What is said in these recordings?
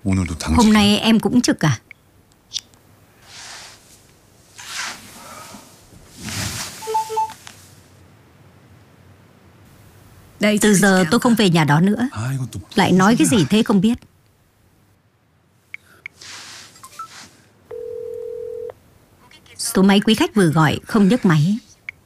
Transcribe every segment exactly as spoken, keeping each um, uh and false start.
Hôm nay em cũng trực à? Từ giờ tôi không về nhà đó nữa. Lại nói cái gì thế không biết. Số máy quý khách vừa gọi không nhấc máy.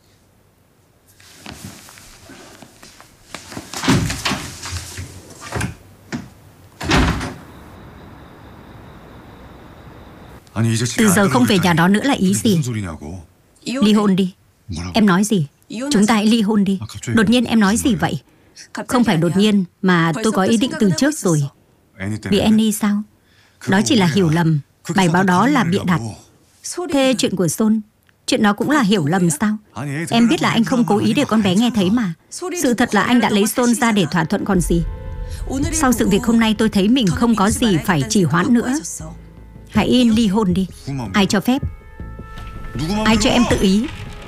Từ giờ không về nhà đó nữa là ý gì? Ly hôn đi. Em nói gì? Chúng ta hãy ly hôn đi. Đột nhiên em nói gì vậy? Không phải đột nhiên, mà tôi có ý định từ trước rồi. Vì Annie sao? Đó chỉ là hiểu lầm. Bài báo đó là bịa đặt. Thế chuyện của Son, chuyện đó cũng là hiểu lầm sao? Em biết là anh không cố ý để con bé nghe thấy mà. Sự thật là anh đã lấy Son ra để thỏa thuận còn gì. Sau sự việc hôm nay tôi thấy mình không có gì phải trì hoãn nữa. Hãy yên ly hôn đi. Ai cho phép? Ai cho em tự ý?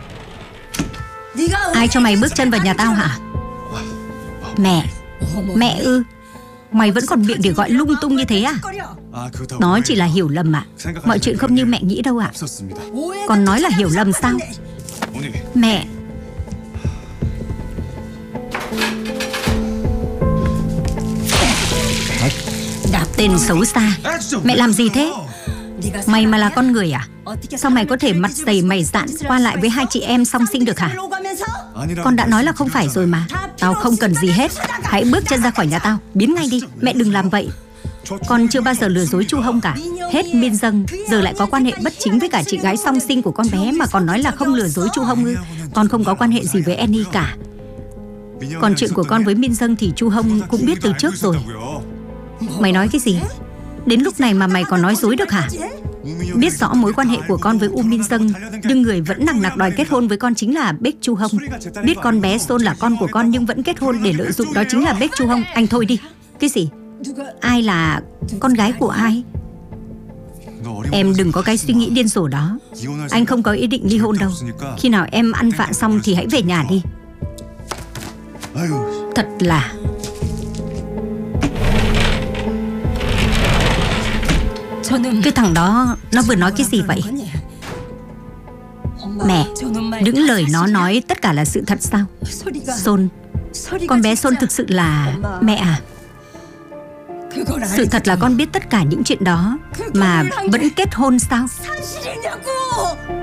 Ai cho mày bước chân vào nhà tao hả? Mẹ. Mẹ ư? Mày vẫn còn miệng để gọi lung tung như thế à? Nó chỉ là hiểu lầm ạ. Mọi chuyện không như mẹ nghĩ đâu ạ. Còn nói là hiểu lầm sao? Mẹ. Tên xấu xa. Mẹ làm gì thế? Mày mà là con người à? Sao mày có thể mặt dày mày dạn qua lại với hai chị em song sinh được hả? Con đã nói là không phải rồi mà. Tao không cần gì hết. Hãy bước chân ra khỏi nhà tao. Biến ngay đi. Mẹ đừng làm vậy. Con chưa bao giờ lừa dối Chu Hông cả. Hết Min Dâng, giờ lại có quan hệ bất chính với cả chị gái song sinh của con bé mà còn nói là không lừa dối Chu Hông ư? Con không có quan hệ gì với Annie cả. Còn chuyện của con với Min Dâng thì Chu Hông cũng biết từ trước rồi. Mày nói cái gì? Đến lúc này mà mày còn nói dối được hả? Biết rõ mối quan hệ của con với U Min Dâng, nhưng người vẫn nằng nặc đòi kết hôn với con chính là Baek Chu Hông. Biết con bé Son là con của con nhưng vẫn kết hôn để lợi dụng đó chính là Baek Chu Hông. Anh thôi đi. Cái gì? Ai là con gái của ai? Em đừng có cái suy nghĩ điên rồ đó. Anh không có ý định ly hôn đâu. Khi nào em ăn vạ xong thì hãy về nhà đi. Thật là... Cái thằng đó nó vừa nói cái gì vậy? Mẹ, những lời nó nói tất cả là sự thật sao? Son, con bé Son thực sự là... Mẹ à? Sự thật là con biết tất cả những chuyện đó mà vẫn kết hôn sao?